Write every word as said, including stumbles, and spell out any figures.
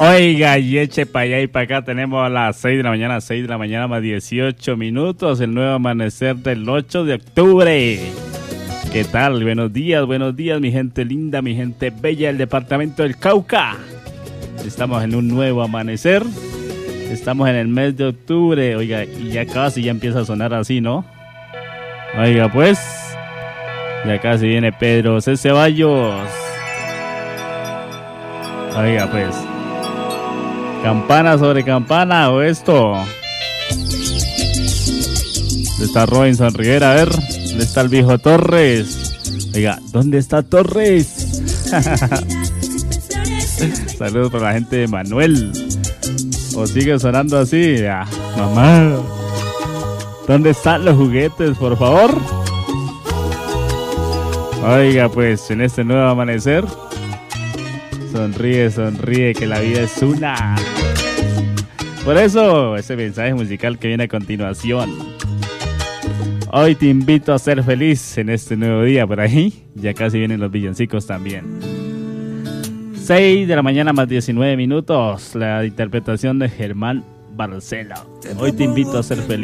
Oiga, y eche para allá y para acá. Tenemos a las seis de la mañana, seis de la mañana más dieciocho minutos. El nuevo amanecer del ocho de octubre. ¿Qué tal? Buenos días, buenos días, mi gente linda, mi gente bella del departamento del Cauca. Estamos en un nuevo amanecer. Estamos en el mes de octubre. Oiga, y ya casi ya empieza a sonar así, ¿no? Oiga, pues. Ya casi viene Pedro C. Ceballos. Oiga, pues. Campana sobre campana o esto. ¿Dónde está Robinson Rivera? A ver, ¿dónde está el viejo Torres? Oiga, ¿dónde está Torres? Saludos para la gente de Manuel. ¿O sigue sonando así? Ah, mamá. ¿Dónde están los juguetes, por favor? Oiga, pues, en este nuevo amanecer. Sonríe, sonríe, que la vida es una. Por eso, ese mensaje musical que viene a continuación. Hoy te invito a ser feliz en este nuevo día. Por ahí ya casi vienen los villancicos también. seis de la mañana más diecinueve minutos. La interpretación de Germán Barcelo. Hoy te invito a ser feliz.